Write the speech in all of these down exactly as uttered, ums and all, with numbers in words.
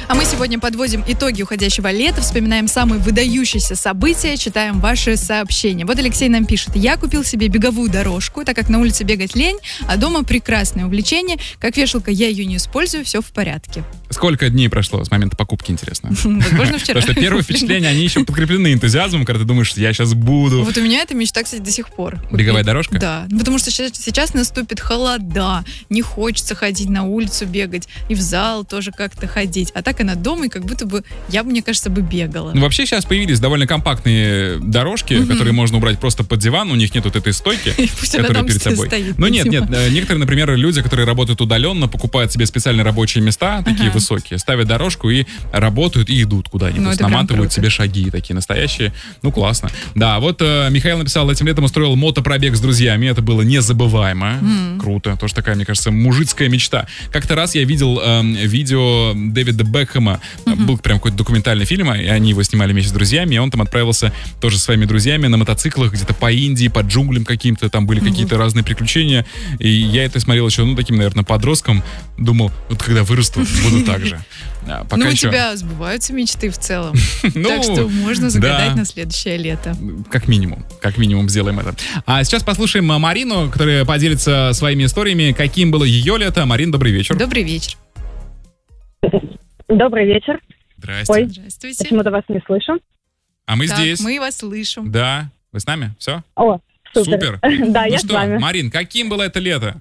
А мы сегодня подводим итоги уходящего лета, вспоминаем самые выдающиеся события, читаем ваши сообщения. Вот Алексей нам пишет: я купил себе беговую дорожку, так как на улице бегать лень, а дома прекрасное увлечение. Как вешалка я ее не использую, все в порядке. Сколько дней прошло с момента покупки, интересно? Возможно, вчера. Потому что первые впечатления, они еще подкреплены энтузиазмом, когда ты думаешь, я сейчас буду. Вот у меня эта мечта, кстати, до сих пор. Беговая дорожка? Да, потому что сейчас, сейчас наступит холода, не хочется ходить на улицу бегать, и в зал тоже как-то ходить. А так она дома, и как будто бы я, мне кажется, бы бегала. Ну, вообще сейчас появились довольно компактные дорожки, mm-hmm. которые можно убрать просто под диван, у них нет вот этой стойки, которая перед собой. Ну нет, нет, некоторые, например, люди, которые работают удаленно, покупают себе специальные рабочие места, такие ага. высокие, ставят дорожку и работают, и идут куда-нибудь. Ну, то есть наматывают себе шаги такие настоящие. Ну, классно. Да, вот э, Михаил написал, этим летом устроил мотопробег с друзьями, это было незабываемо. Mm-hmm. Круто, тоже такая, мне кажется, мужицкая мечта. Как-то раз я видел э, видео Дэвида Бекхэма, mm-hmm. был прям какой-то документальный фильм, и они его снимали вместе с друзьями, и он там отправился тоже со своими друзьями на мотоциклах где-то по Индии, по джунглям каким-то, там были mm-hmm. какие-то разные приключения, и я это смотрел еще, ну, таким, наверное, подростком, думал, вот когда вырасту, буду так же. А, пока ну, еще... у тебя сбываются мечты в целом, так что можно загадать на следующее лето. Как минимум, как минимум сделаем это. А сейчас послушаем Марину, которая поделится своими историями, каким было ее лето. Марин, добрый вечер. Добрый вечер. Добрый вечер. Здрасте. Ой, здравствуйте. Почему-то вас не слышу. А мы так, здесь. мы вас слышим. Да, вы с нами? Все? О, супер. Супер. Да, ну я что, с вами. Марин, каким было это лето?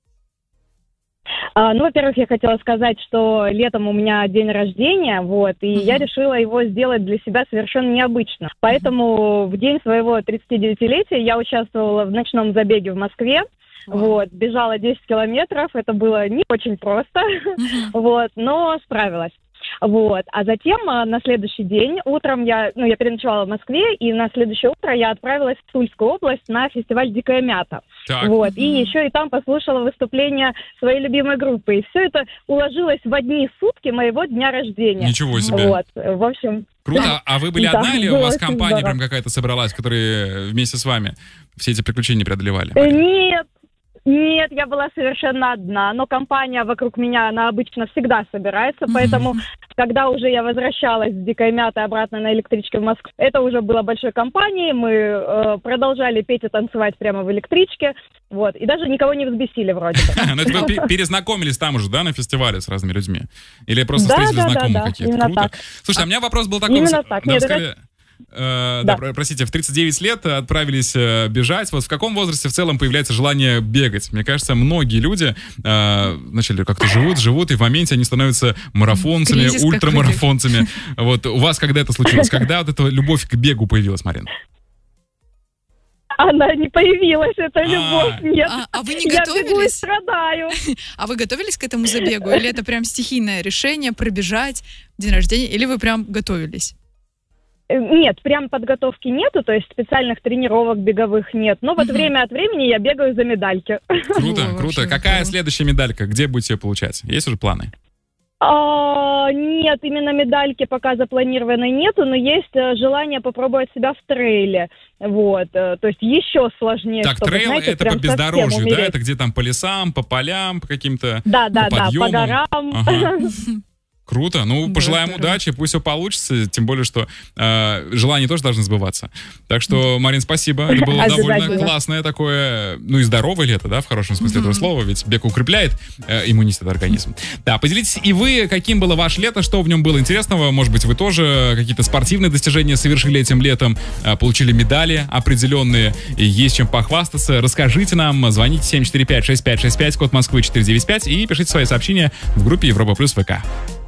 А, ну, во-первых, я хотела сказать, что летом у меня день рождения, вот, и mm-hmm. я решила его сделать для себя совершенно необычно. Поэтому в день своего тридцатидевятилетия я участвовала в ночном забеге в Москве. Wow. Вот, бежала десять километров, это было не очень просто, mm-hmm. вот, но справилась. Вот. А затем на следующий день утром я, ну, я переночевала в Москве, и на следующее утро я отправилась в Тульскую область на фестиваль «Дикая мята». Так. Вот. Mm-hmm. И еще и там послушала выступление своей любимой группы. И все это уложилось в одни сутки моего дня рождения. Ничего себе. Вот. В общем... Круто. А вы были да, одна или у вас компания здорово. прям какая-то собралась, которые вместе с вами все эти приключения преодолевали? Нет. Нет, я была совершенно одна, но компания вокруг меня, она обычно всегда собирается, mm-hmm. поэтому, когда уже я возвращалась с «Дикой мяты» обратно на электричке в Москву, это уже было большой компанией, мы э, продолжали петь и танцевать прямо в электричке, вот, и даже никого не взбесили вроде бы. Ну, это вы перезнакомились там уже, да, на фестивале с разными людьми? Или просто встретили знакомых каких-то? Круто. Слушайте, а у меня вопрос был такой. Именно так. Э, да. да, простите, в тридцать девять лет отправились э, бежать. Вот в каком возрасте в целом появляется желание бегать? Мне кажется, многие люди э, начали как-то живут, живут, и в моменте они становятся марафонцами, кризис ультрамарафонцами. Вот у вас когда это случилось? Когда вот эта любовь к бегу появилась, Марина? Она не появилась, эта любовь, а, нет. А, а вы не готовились? Я бегу и страдаю. А вы готовились к этому забегу? Или это прям стихийное решение пробежать в день рождения? Или вы прям готовились? Нет, прям подготовки нету, то есть специальных тренировок беговых нет. Но вот uh-huh. время от времени я бегаю за медальки. Круто, О, круто. Какая следующая медалька? Где будете ее получать? Есть уже планы? А, нет, именно медальки пока запланированной нету, но есть желание попробовать себя в трейле. Вот, то есть еще сложнее. Так, чтобы, трейл знаете, это по бездорожью, да? Это где там по лесам, по полям, по каким-то Да, да, по да, подъемам. по горам. Ага. Круто. Ну, Да, пожелаем здорово. удачи, пусть все получится, тем более, что э, желания тоже должны сбываться. Так что, Марин, спасибо. Это было довольно классное такое, ну и здоровое лето, да, в хорошем смысле этого слова, ведь бег укрепляет э, иммунитет организма. Да, поделитесь и вы, каким было ваше лето, что в нем было интересного. Может быть, вы тоже какие-то спортивные достижения совершили этим летом, э, получили медали определенные, и есть чем похвастаться. Расскажите нам, звоните семь четыре пять шесть пять шесть пять, код Москвы четыреста девяносто пять, и пишите свои сообщения в группе Европа Плюс ВК.